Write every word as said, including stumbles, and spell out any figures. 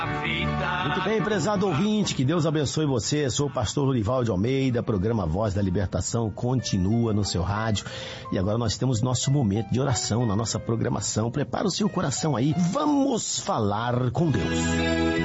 Muito bem, prezado ouvinte, que Deus abençoe você. Sou o pastor Lorival de Almeida, programa Voz da Libertação continua no seu rádio. E agora nós temos nosso momento de oração na nossa programação. Prepara o seu coração aí, vamos falar com Deus.